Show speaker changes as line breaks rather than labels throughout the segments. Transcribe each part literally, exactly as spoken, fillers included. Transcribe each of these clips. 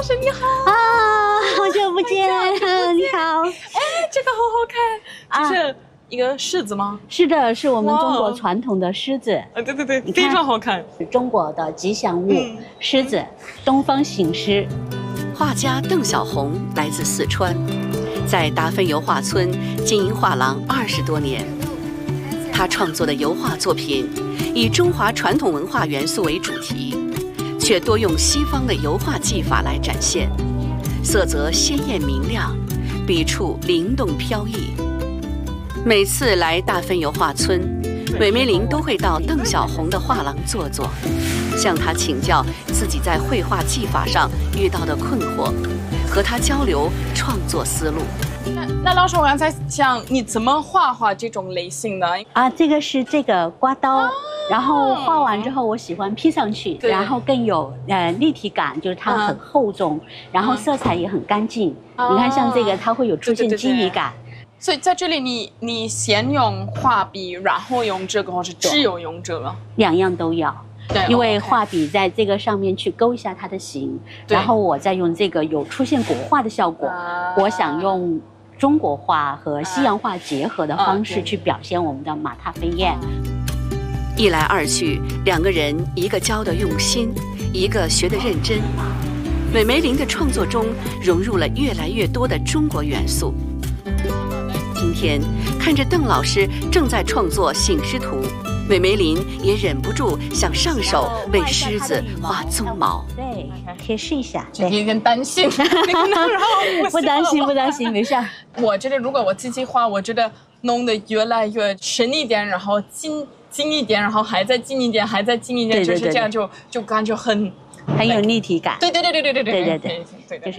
师你好
啊，好久不见，你好。
哎，这个好好看，这是一个狮子吗？
是的，是我们中国传统的狮子。
啊，对对对，非常好看。
中国的吉祥物，嗯、狮子，东方醒狮。
画家邓小红来自四川，在达芬油画村经营画廊二十多年。他创作的油画作品以中华传统文化元素为主题，却多用西方的油画技法来展现，色泽鲜艳明亮，笔触灵动飘逸。每次来大芬油画村，韦梅玲都会到邓小红的画廊坐坐，向他请教自己在绘画技法上遇到的困惑，和他交流创作思路。
那那老师，我刚才想你怎么画画这种类型的
啊？这个是这个刮刀，啊、然后画完之后，我喜欢披上去，然后更有呃立体感，就是它很厚重，嗯、然后色彩也很干净。啊、你看，像这个，它会有出现肌理感。
对对对，所以在这里你，你你先用画笔，然后用这个，或是只有用这个？
两样都要。
对，
因为画笔在这个上面去勾一下它的形，然后我再用这个有出现国画的效果。啊、我想用中国画和西洋画结合的方式去表现我们的马踏飞燕。
一来二去，两个人一个教得用心，一个学得认真。韦梅玲的创作中融入了越来越多的中国元素。今天看着邓老师正在创作醒狮图，韦梅玲也忍不住想上手为狮子画鬃毛。
对，可以试一下。
有点担心，
不担心，不担心，没事。
我觉得如果我自己画，我觉得弄得越来越深一点，然后近近一点，然后还再近一点，还再近一点，就是这样就就感觉很
很有立体感。
对对对对对对
对对对对对，就是。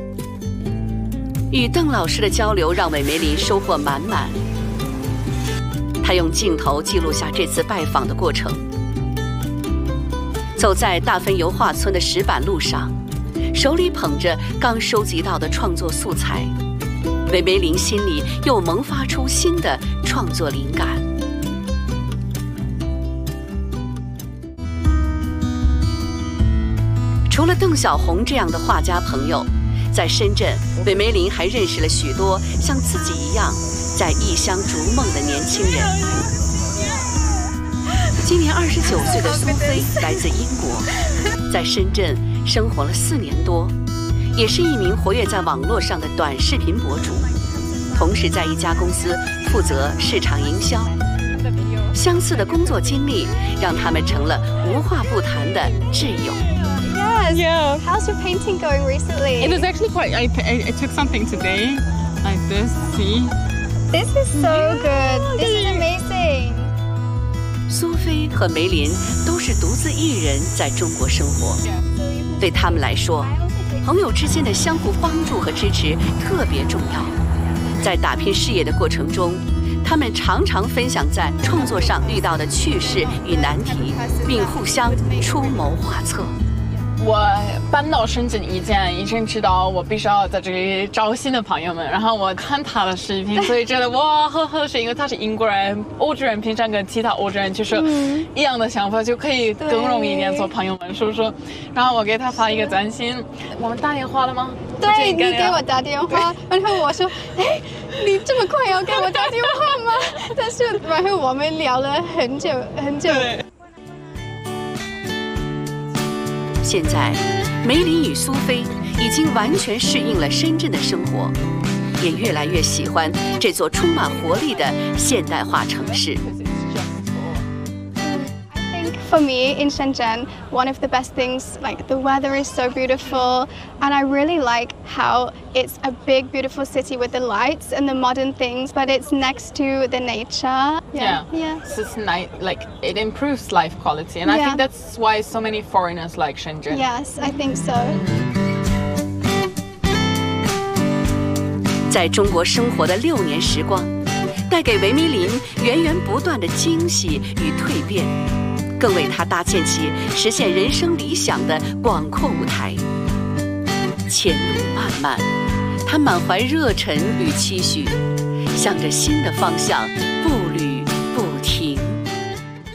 与邓老师的交流让韦梅玲收获满满。他用镜头记录下这次拜访的过程。走在大芬油画村的石板路上，手里捧着刚收集到的创作素材，韦梅玲心里又萌发出新的创作灵感。除了邓小红这样的画家朋友，在深圳，韦梅玲还认识了许多像自己一样在异乡逐梦的年轻人。今年二十九岁的苏菲来自英国，在深圳生活了四年多，也是一名活跃在网络上的短视频博主，同时在一家公司负责市场营销。相似的工作经历让他们成了无话不谈的挚友。
Yes. Yeah. How's your painting going recently?
It was actually quite. I, I, I took something today, like this. See?
This is so good. This is amazing.
苏菲和梅林都是独自一人在中国生活，对他们来说，朋友之间的相互帮助和支持特别重要。在打拼事业的过程中，他们常常分享在创作上遇到的趣事与难题，并互相出谋划策。
我搬到深圳以前已经知道我必须要在这里找新的朋友们，然后我看他的视频，所以觉得哇很合适，因为他是英国人，欧洲人平常跟其他欧洲人就是一样的想法，就可以更容易一点做朋友们，是不是？然后我给他发一个短信，我们打电话了吗？
对，你给我打电话，然后我说，哎，你这么快要给我打电话吗？但是然后我们聊了很久很久。
现在，梅林与苏菲已经完全适应了深圳的生活，也越来越喜欢这座充满活力的现代化城市。
For me in Shenzhen, one of the best things, like the weather is so beautiful, and I really like how it's a big, beautiful city with the lights and the modern things, but it's next to the nature.
Yeah,
yeah. yeah.
It's nice, like it improves life quality, and I
yeah.
think that's why so many foreigners like Shenzhen.
Yes, I think so.
在中国生活的六年时光，带给韦梅林源源不断的惊喜与蜕变。更为他搭建起实现人生理想的广阔舞台。前路漫漫，他满怀热忱与期许，向着新的方向步履